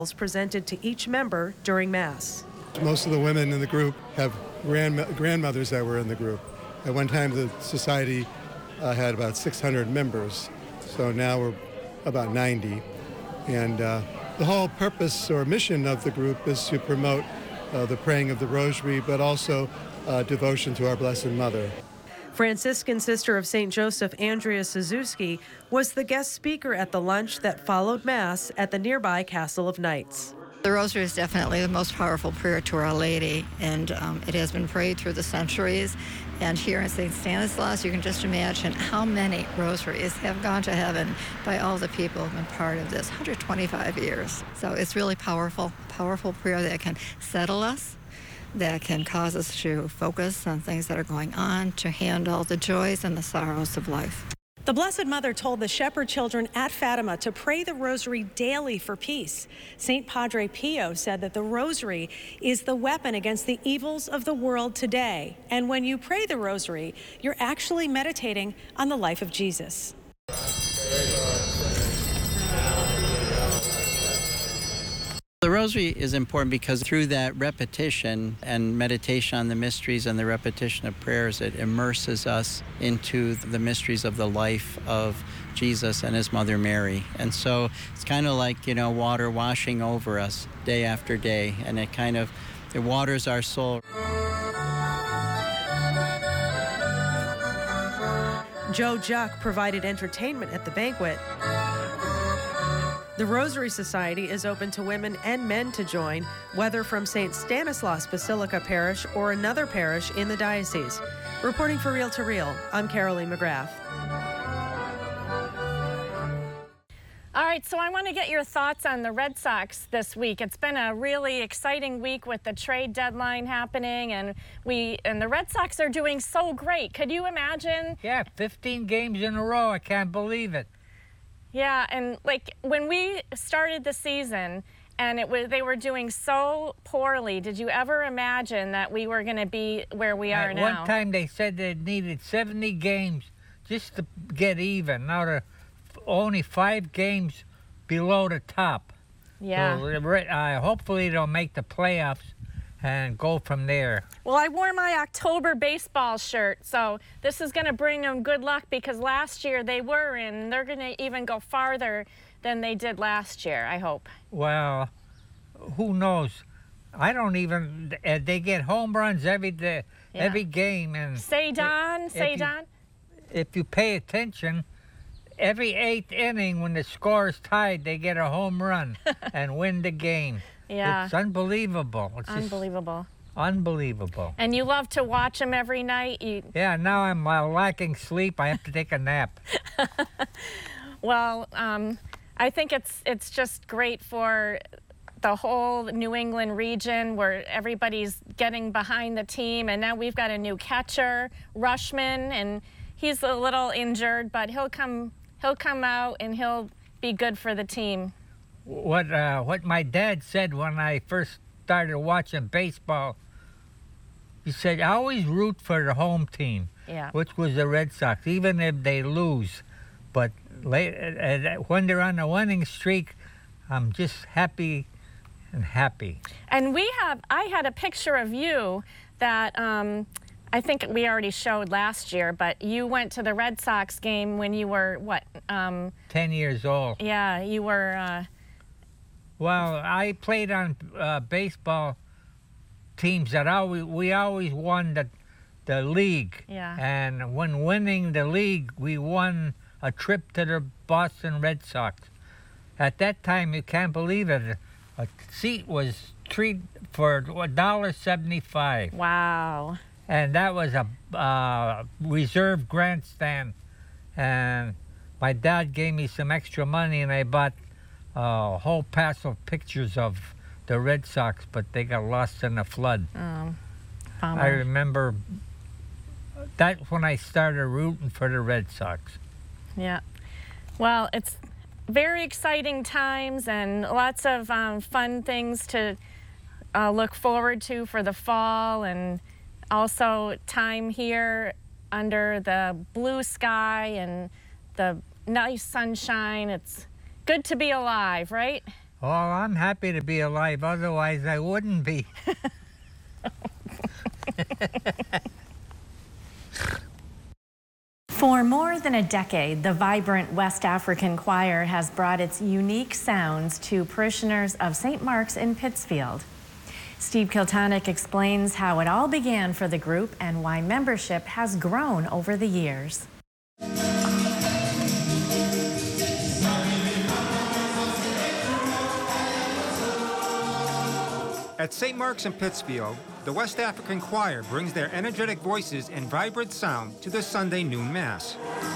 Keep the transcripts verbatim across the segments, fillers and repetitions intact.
presented to each member during Mass. Most of the women in the group have grand, grandmothers that were in the group. At one time, the society uh, had about six hundred members, so now we're about ninety. And uh, the whole purpose or mission of the group is to promote uh, the praying of the Rosary, but also uh, devotion to our Blessed Mother. Franciscan Sister of Saint Joseph, Andrea Suzuki, was the guest speaker at the lunch that followed Mass at the nearby Castle of Knights. The Rosary is definitely the most powerful prayer to Our Lady, and um, it has been prayed through the centuries. And here in Saint Stanislaus, you can just imagine how many rosaries have gone to heaven by all the people who have been part of this, one hundred twenty-five years. So it's really powerful, powerful prayer that can settle us, that can cause us to focus on things that are going on, to handle the joys and the sorrows of life. The Blessed Mother told the shepherd children at Fatima to pray the Rosary daily for peace. Saint Padre Pio said that the Rosary is the weapon against the evils of the world today. And when you pray the Rosary, you're actually meditating on the life of Jesus. The Rosary is important because through that repetition and meditation on the mysteries and the repetition of prayers, it immerses us into the mysteries of the life of Jesus and his mother Mary. And so it's kind of like, you know, water washing over us day after day, and it kind of, it waters our soul. Joe Juck provided entertainment at the banquet. The Rosary Society is open to women and men to join, whether from Saint Stanislaus Basilica Parish or another parish in the diocese. Reporting for Reel to Reel, I'm Caroline McGrath. All right, so I want to get your thoughts on the Red Sox this week. It's been a really exciting week with the trade deadline happening, and we and the Red Sox are doing so great. Could you imagine? Yeah, fifteen games in a row. I can't believe it. Yeah, and like when we started the season and it was they were doing so poorly, did you ever imagine that we were going to be where we are At now? one time they said they needed seventy games just to get even. Now they're only five games below the top. Yeah. So, uh, hopefully they'll make the playoffs and go from there. Well, I wore my October baseball shirt, so this is going to bring them good luck because last year they were in, and they're going to even go farther than they did last year, I hope. Well, who knows? I don't even, uh, they get home runs every day, Yeah. every game. And Say Don, if say you- Don. If you pay attention, every eighth inning when the score is tied, they get a home run and win the game. Yeah. It's unbelievable. It's just Unbelievable. unbelievable. And you love to watch them every night. You, Yeah, now I'm uh, lacking sleep. I have to take a nap. well, um, I think it's it's just great for the whole New England region where everybody's getting behind the team. And now we've got a new catcher, Rushman, and he's a little injured, but he'll come he'll come out and he'll be good for the team. What uh, what my dad said when I first started watching baseball, he said, I always root for the home team, Yeah. which was the Red Sox, even if they lose. But late, uh, when they're on a winning streak, I'm just happy and happy. And we have, I had a picture of you that um, I think we already showed last year, but you went to the Red Sox game when you were, what? Um, Ten years old. yeah, you were, uh, Well, I played on uh, baseball teams that always, we always won the, the league. Yeah. And when winning the league, we won a trip to the Boston Red Sox. At that time, you can't believe it, a seat was three for one dollar seventy-five. wow. And that was a uh, reserve grandstand. And my dad gave me some extra money, and I bought a whole pass of pictures of the Red Sox, but they got lost in the flood. Um, I remember that's when I started rooting for the Red Sox. Yeah. Well, it's very exciting times and lots of um, fun things to uh, look forward to for the fall, and also time here under the blue sky and the nice sunshine. It's good to be alive, right? Oh, I'm happy to be alive. Otherwise, I wouldn't be. For more than a decade, the vibrant West African Choir has brought its unique sounds to parishioners of Saint Mark's in Pittsfield. Steve Kiltonick explains how it all began for the group and why membership has grown over the years. At Saint Mark's in Pittsfield, the West African Choir brings their energetic voices and vibrant sound to the Sunday noon Mass.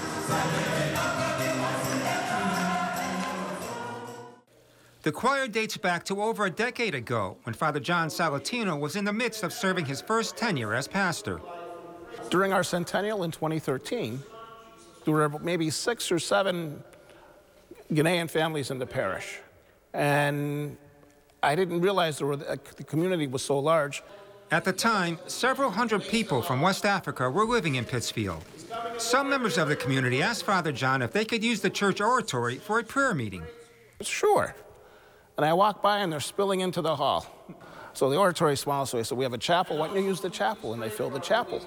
The choir dates back to over a decade ago when Father John Salatino was in the midst of serving his first tenure as pastor. During our centennial in twenty thirteen, there were maybe six or seven Ghanaian families in the parish. And I didn't realize there were, the community was so large. At the time, several hundred people from West Africa were living in Pittsfield. Some members of the community asked Father John if they could use the church oratory for a prayer meeting. Sure. And I walked by and they're spilling into the hall. So the oratory smiled, so I said, we have a chapel, why don't you use the chapel? And they filled the chapel.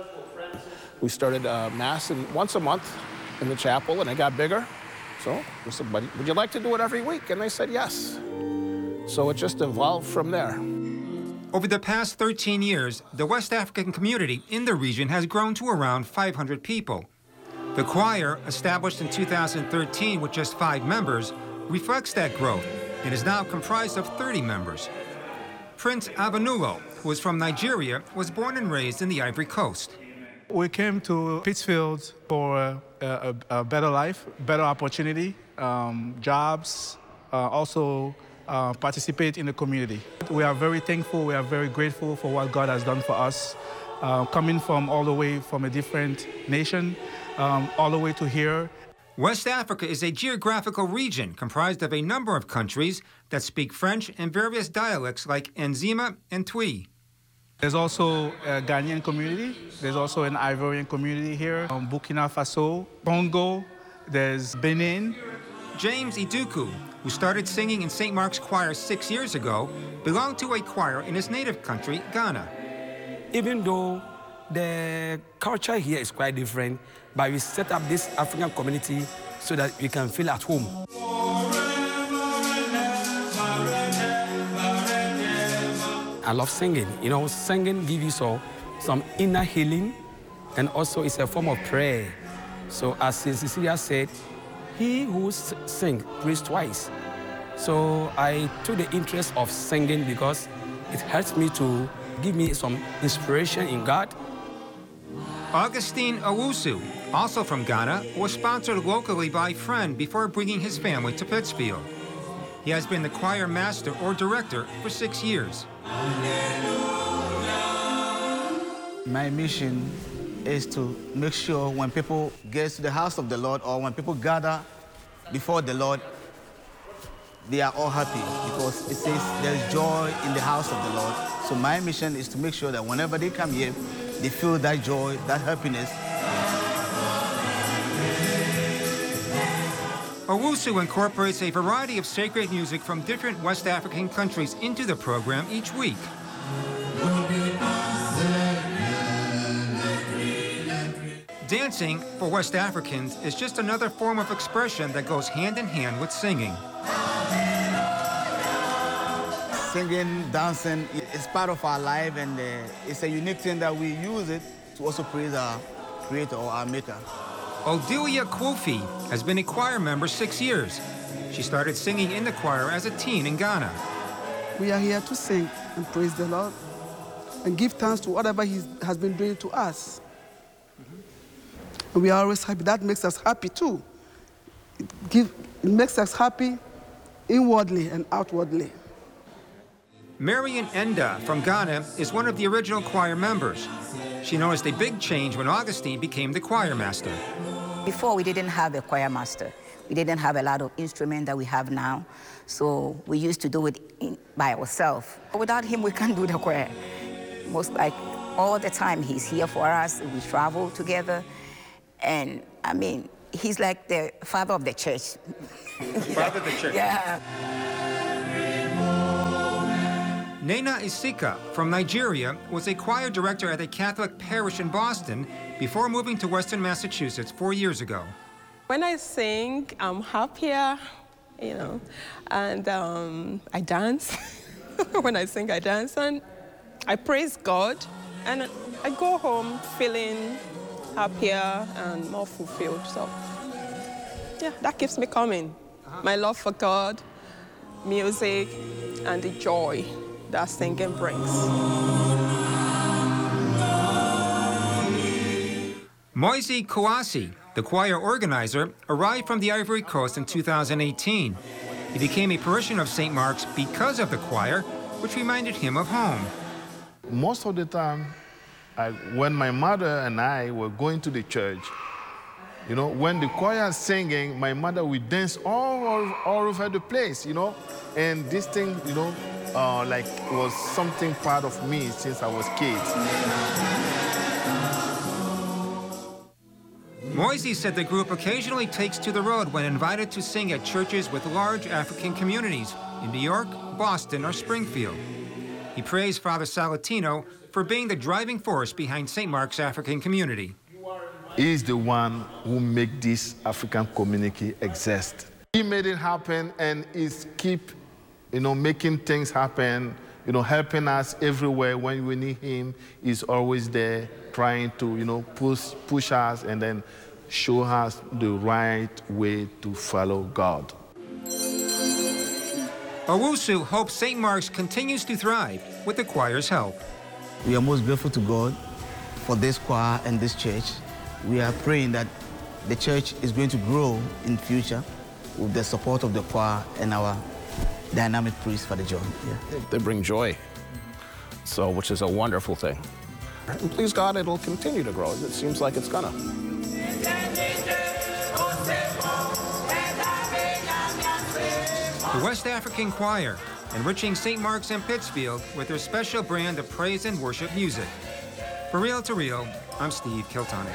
We started uh, Mass in, once a month in the chapel, and it got bigger. So we said, would you like to do it every week? And they said yes. So it just evolved from there. Over the past thirteen years, the West African community in the region has grown to around five hundred people. The choir, established in two thousand thirteen with just five members, reflects that growth and is now comprised of thirty members. Prince Avanulo, who is from Nigeria, was born and raised in the Ivory Coast. We came to Pittsfield for a, a, a better life, better opportunity, um, jobs, uh, also uh, participate in the community. We are very thankful, we are very grateful for what God has done for us. Uh, coming from all the way from a different nation, um, all the way to here. West Africa is a geographical region comprised of a number of countries that speak French and various dialects like Nzima and Twi. There's also a Ghanaian community. There's also an Ivorian community here. Um, Burkina Faso, Congo, there's Benin. James Iduku, who started singing in Saint Mark's Choir six years ago, belonged to a choir in his native country, Ghana. Even though the culture here is quite different, but we set up this African community so that we can feel at home. I love singing. You know, singing gives you so, some inner healing, and also it's a form of prayer. So as Cecilia said, he who sings prays twice. So I took the interest of singing because it helps me to give me some inspiration in God. Augustine Owusu, also from Ghana, was sponsored locally by a friend before bringing his family to Pittsfield. He has been the choir master or director for six years. My mission is to make sure when people get to the house of the Lord or when people gather before the Lord, they are all happy because it says there's joy in the house of the Lord. So my mission is to make sure that whenever they come here, they feel that joy, that happiness. Owusu incorporates a variety of sacred music from different West African countries into the program each week. Dancing, for West Africans, is just another form of expression that goes hand in hand with singing. Singing, dancing, is part of our life, and uh, it's a unique thing that we use it to also praise our Creator or our Maker. Odilia Kwofi has been a choir member six years. She started singing in the choir as a teen in Ghana. We are here to sing and praise the Lord and give thanks to whatever He has been doing to us. And we are always happy. That makes us happy too. It, give, it makes us happy inwardly and outwardly. Marian Enda from Ghana is one of the original choir members. She noticed a big change when Augustine became the choir master. Before, we didn't have a choir master. We didn't have a lot of instruments that we have now. So we used to do it in, by ourselves. Without him, we can't do the choir. Most like all the time, he's here for us. We travel together. And I mean, he's like the father of the church. Father of the church. Yeah. Nena Isika from Nigeria was a choir director at a Catholic parish in Boston before moving to Western Massachusetts four years ago. When I sing, I'm happier, you know, and um, I dance. When I sing, I dance, and I praise God, and I go home feeling happier and more fulfilled. So, yeah, that keeps me coming. My love for God, music, and the joy that singing brings. Moise Kouassi, the choir organizer, arrived from the Ivory Coast in two thousand eighteen. He became a parishioner of Saint Mark's because of the choir, which reminded him of home. Most of the time, I, when my mother and I were going to the church, you know, when the choir is singing, my mother would dance all, all, all over the place, you know, and this thing, you know, uh, like was something part of me since I was kids. Moise said the group occasionally takes to the road when invited to sing at churches with large African communities in New York, Boston, or Springfield. He praised Father Salatino for being the driving force behind Saint Mark's African community. He is the one who made this African community exist. He made it happen and is keep, you know, making things happen, you know, helping us everywhere when we need him. He's always there trying to, you know, push, push us and then show us the right way to follow God. Owusu hopes Saint Mark's continues to thrive with the choir's help. We are most grateful to God for this choir and this church. We are praying that the church is going to grow in future with the support of the choir and our dynamic priest, Father John. Yeah. They bring joy, so which is a wonderful thing. And please God, it'll continue to grow. It seems like it's gonna. The West African Choir, enriching Saint Mark's and Pittsfield with their special brand of praise and worship music. For Real to Real, I'm Steve Kiltonic.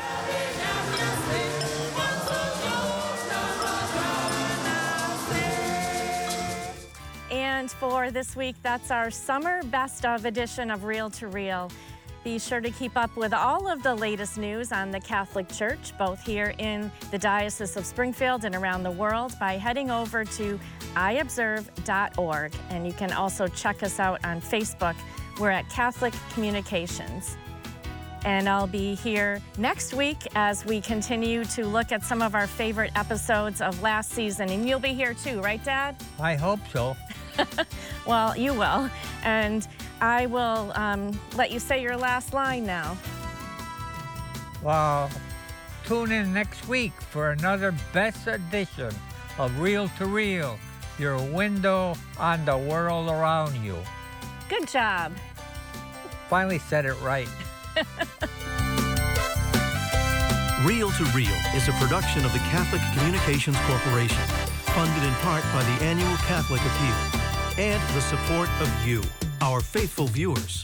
And for this week, that's our summer best of edition of Real to Real. Be sure to keep up with all of the latest news on the Catholic Church, both here in the Diocese of Springfield and around the world, by heading over to i observe dot org. And you can also check us out on Facebook. We're at Catholic Communications. And I'll be here next week as we continue to look at some of our favorite episodes of last season. And you'll be here too, right, Dad? I hope so. Well, you will. And I will um, let you say your last line now. Well, tune in next week for another best edition of Real to Real, your window on the world around you. Good job. Finally said it right. Real to Real is a production of the Catholic Communications Corporation, funded in part by the annual Catholic Appeal and the support of you, our faithful viewers.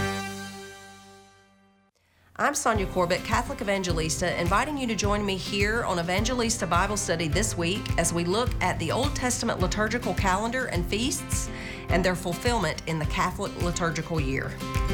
I'm Sonia Corbett, Catholic Evangelista, inviting you to join me here on Evangelista Bible Study this week as we look at the Old Testament liturgical calendar and feasts and their fulfillment in the Catholic liturgical year.